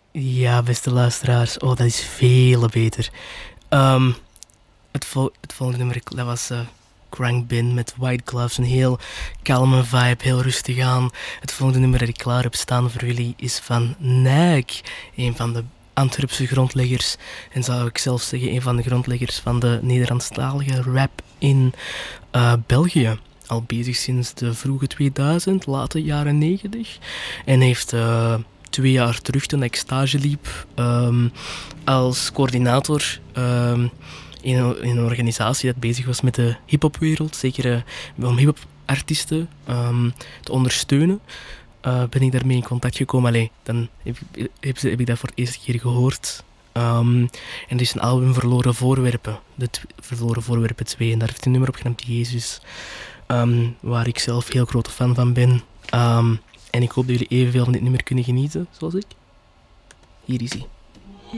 Ja, beste luisteraars. Oh, dat is veel beter. Ehm, het volgende nummer, dat was Crank Bin met White Gloves. Een heel kalme vibe, heel rustig aan. Het volgende nummer dat ik klaar heb staan voor jullie is van Nike. Een van de Antwerpse grondleggers. En zou ik zelfs zeggen, een van de grondleggers van de Nederlandstalige rap in België. Al bezig sinds de vroege 2000, late jaren 90. En heeft 2 jaar terug, toen ik stage liep, als coördinator in een organisatie dat bezig was met de hip-hopwereld, zeker om hip-hop-artiesten te ondersteunen, ben ik daarmee in contact gekomen. Allee, dan heb ik dat voor de eerste keer gehoord. En het is een album Verloren Voorwerpen, Verloren Voorwerpen 2, en daar heeft een nummer op genaamd Jezus, waar ik zelf heel grote fan van ben. En ik hoop dat jullie evenveel van dit nummer kunnen genieten, zoals ik. Hier is hij.